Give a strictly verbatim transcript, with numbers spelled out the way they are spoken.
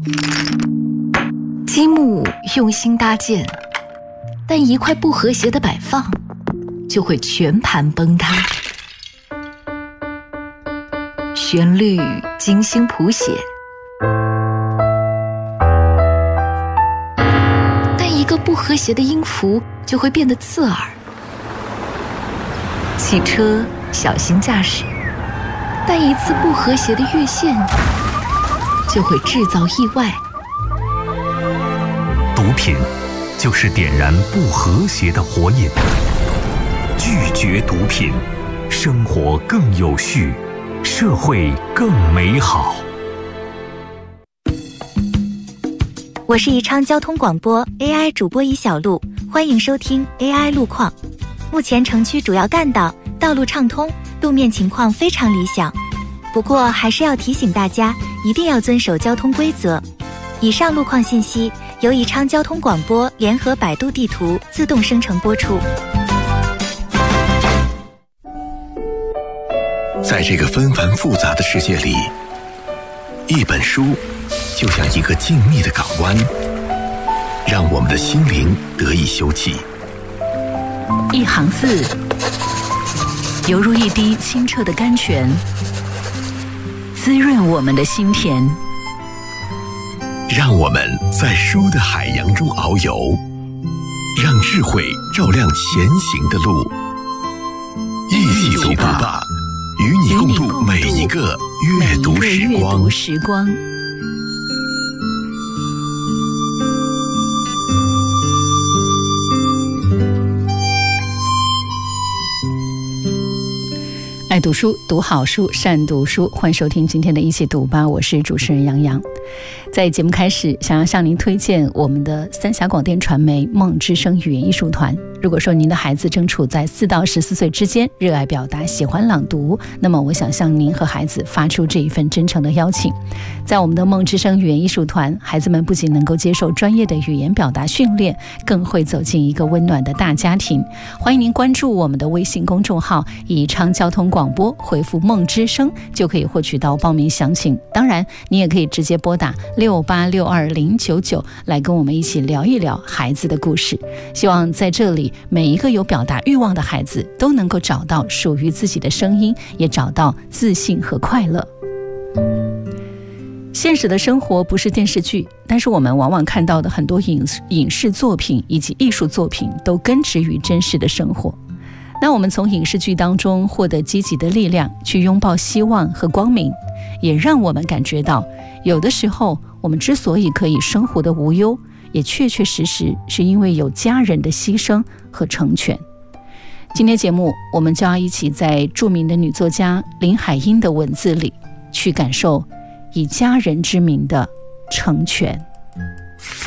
积木用心搭建，但一块不和谐的摆放就会全盘崩塌。旋律精心谱写，但一个不和谐的音符就会变得刺耳。汽车小心驾驶，但一次不和谐的越线就会制造意外。 毒品就是点燃不和谐的火引，拒绝毒品，生活更有序，社会更美好。 我是宜昌交通广播 A I 主播一小璐，欢迎收听 A I 路况。目前城区主要干道道路畅通，路面情况非常理想。不过还是要提醒大家，一定要遵守交通规则。以上路况信息由宜昌交通广播联合百度地图自动生成播出。 在这个纷繁复杂的世界里，一本书就像一个静谧的港湾，让我们的心灵得以休憩。 一行字犹如一滴清澈的甘泉，滋润我们的心田。 让我们在书的海洋中遨游，让智慧照亮前行的路。一起读吧，与你共度每一个阅读时光。 爱读书，读好书，善读书。欢迎收听今天的一起读吧，我是主持人杨洋。在节目开始，想要向您推荐我们的三峡广电传媒梦之声语言艺术团。如果说您的孩子正处在四到十四岁之间，热爱表达，喜欢朗读，那么我想向您和孩子发出这一份真诚的邀请。在我们的梦之声语言艺术团，孩子们不仅能够接受专业的语言表达训练，更会走进一个温暖的大家庭。欢迎您关注我们的微信公众号宜昌交通广播，回复梦之声就可以获取到报名详情。当然你也可以直接拨打六八六二零九九来跟我们一起聊一聊孩子的故事。希望在这里每一个有表达欲望的孩子都能够找到属于自己的声音，也找到自信和快乐。现实的生活不是电视剧，但是我们往往看到的很多影影视作品以及艺术作品都根植于真实的生活。那我们从影视剧当中获得积极的力量，去拥抱希望和光明，也让我们感觉到有的时候我们之所以可以生活的无忧，也确确实实是因为有家人的牺牲和成全。今天节目我们就要一起在著名的女作家林海音的文字里去感受以家人之名的成全。